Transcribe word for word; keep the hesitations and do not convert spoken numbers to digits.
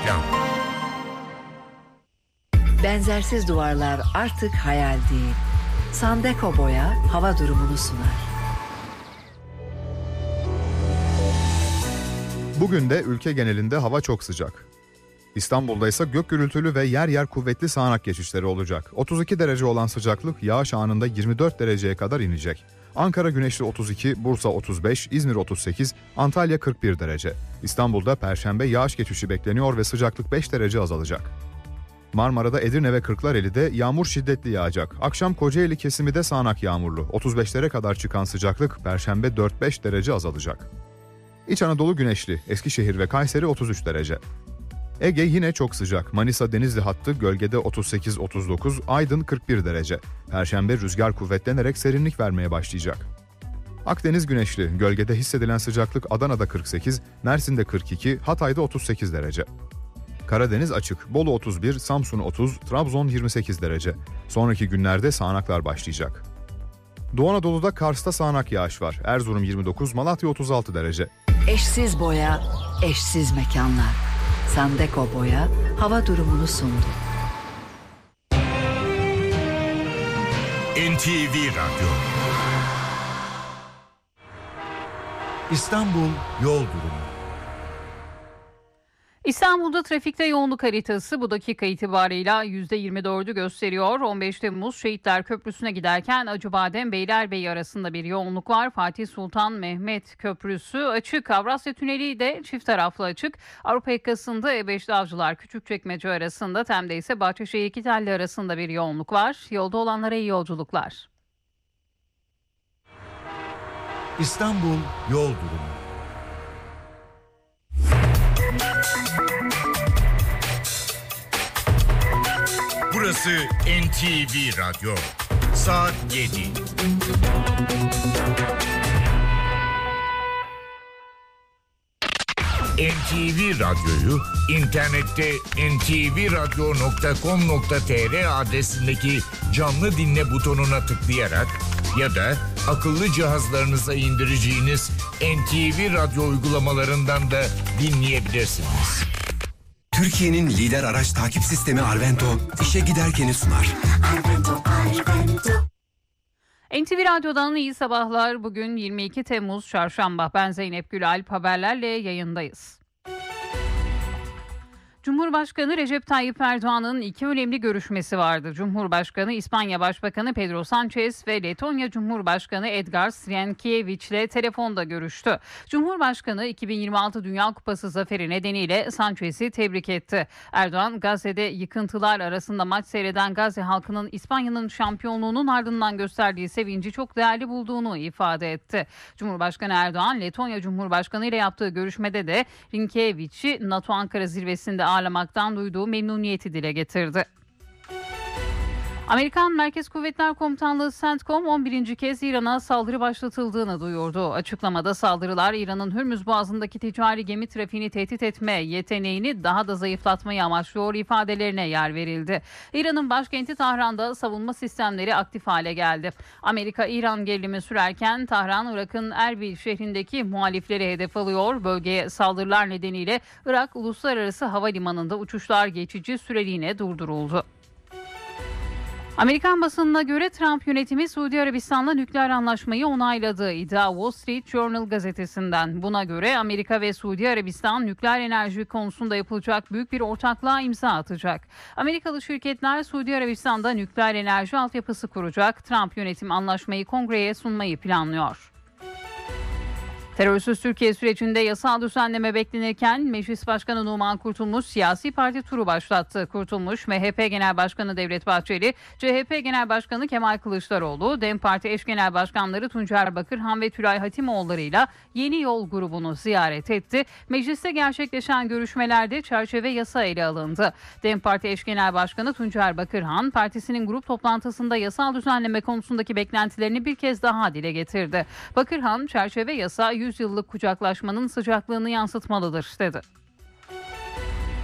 Mekan. Benzersiz duvarlar artık hayal değil. Sandeko Boya hava durumunu sunar. Bugün de ülke genelinde hava çok sıcak. İstanbul'da ise gök gürültülü ve yer yer kuvvetli sağanak geçişleri olacak. otuz iki derece olan sıcaklık yağış anında yirmi dört dereceye kadar inecek. Ankara güneşli otuz iki, Bursa otuz beş, İzmir otuz sekiz, Antalya kırk bir derece. İstanbul'da Perşembe yağış geçişi bekleniyor ve sıcaklık beş derece azalacak. Marmara'da Edirne ve Kırklareli'de yağmur şiddetli yağacak. Akşam Kocaeli kesimi de sağanak yağmurlu. otuz beşlere kadar çıkan sıcaklık Perşembe dört beş derece azalacak. İç Anadolu güneşli, Eskişehir ve Kayseri otuz üç derece. Ege yine çok sıcak. Manisa Denizli hattı gölgede otuz sekiz otuz dokuz, Aydın kırk bir derece. Perşembe rüzgar kuvvetlenerek serinlik vermeye başlayacak. Akdeniz güneşli, gölgede hissedilen sıcaklık Adana'da kırk sekiz, Mersin'de kırk iki, Hatay'da otuz sekiz derece. Karadeniz açık, Bolu otuz bir, Samsun otuz, Trabzon yirmi sekiz derece. Sonraki günlerde sağanaklar başlayacak. Doğu Anadolu'da Kars'ta sağanak yağış var. Erzurum yirmi dokuz, Malatya otuz altı derece. Eşsiz boya, eşsiz mekanlar. Sandeko Boya hava durumunu sundu. N T V Radyo. İstanbul yol durumu. İstanbul'da trafikte yoğunluk haritası bu dakika itibarıyla yüzde yirmi dördü gösteriyor. on beş Temmuz Şehitler Köprüsü'ne giderken Acıbadem Beylerbeyi arasında bir yoğunluk var. Fatih Sultan Mehmet Köprüsü açık. Avrasya Tüneli de çift taraflı açık. Avrupa yakasında E beşli Avcılar Küçükçekmece arasında, Tem'de ise Bahçeşehir Kitelli arasında bir yoğunluk var. Yolda olanlara iyi yolculuklar. İstanbul yol durumu. Burası N T V Radyo. Saat yedi. N T V Radyo'yu internette en te ve radyo nokta com nokta te er adresindeki canlı dinle butonuna tıklayarak ya da akıllı cihazlarınıza indireceğiniz N T V Radyo uygulamalarından da dinleyebilirsiniz. Türkiye'nin lider araç takip sistemi Arvento işe giderkeni sunar. Arvento, Arvento. N T V Radyo'dan iyi sabahlar. Bugün yirmi iki Temmuz Çarşamba. Ben Zeynep Gülalp, haberlerle yayındayız. Cumhurbaşkanı Recep Tayyip Erdoğan'ın iki önemli görüşmesi vardı. Cumhurbaşkanı İspanya Başbakanı Pedro Sanchez ve Letonya Cumhurbaşkanı Edgar Sienkiewicz ile telefonda görüştü. Cumhurbaşkanı iki bin yirmi altı Dünya Kupası zaferi nedeniyle Sanchez'i tebrik etti. Erdoğan, Gazze'de yıkıntılar arasında maç seyreden Gazze halkının İspanya'nın şampiyonluğunun ardından gösterdiği sevinci çok değerli bulduğunu ifade etti. Cumhurbaşkanı Erdoğan, Letonya Cumhurbaşkanı ile yaptığı görüşmede de Sienkiewicz NATO Ankara zirvesinde ağırlamaktan duyduğu memnuniyeti dile getirdi. Amerikan Merkez Kuvvetler Komutanlığı CENTCOM on birinci kez İran'a saldırı başlatıldığını duyurdu. Açıklamada saldırılar İran'ın Hürmüz Boğazı'ndaki ticari gemi trafiğini tehdit etme yeteneğini daha da zayıflatmayı amaçlıyor ifadelerine yer verildi. İran'ın başkenti Tahran'da savunma sistemleri aktif hale geldi. Amerika-İran gerilimi sürerken Tahran, Irak'ın Erbil şehrindeki muhalifleri hedef alıyor. Bölgeye saldırılar nedeniyle Irak Uluslararası Havalimanı'nda uçuşlar geçici süreliğine durduruldu. Amerikan basınına göre Trump yönetimi Suudi Arabistan'la nükleer anlaşmayı onayladı. İddia Wall Street Journal gazetesinden. Buna göre Amerika ve Suudi Arabistan nükleer enerji konusunda yapılacak büyük bir ortaklığa imza atacak. Amerikalı şirketler Suudi Arabistan'da nükleer enerji altyapısı kuracak. Trump yönetimi anlaşmayı kongreye sunmayı planlıyor. Terörsüz Türkiye sürecinde yasal düzenleme beklenirken Meclis Başkanı Numan Kurtulmuş siyasi parti turu başlattı. Kurtulmuş, M H P Genel Başkanı Devlet Bahçeli, C H P Genel Başkanı Kemal Kılıçdaroğlu, DEM Parti eş genel başkanları Tuncer Bakırhan ve Tülay Hatimoğulları'yla Yeni Yol grubunu ziyaret etti. Mecliste gerçekleşen görüşmelerde çerçeve yasa ele alındı. DEM Parti eş genel başkanı Tuncer Bakırhan, partisinin grup toplantısında yasal düzenleme konusundaki beklentilerini bir kez daha dile getirdi. Bakırhan, çerçeve yasa yüz yıllık kucaklaşmanın sıcaklığını yansıtmalıdır dedi.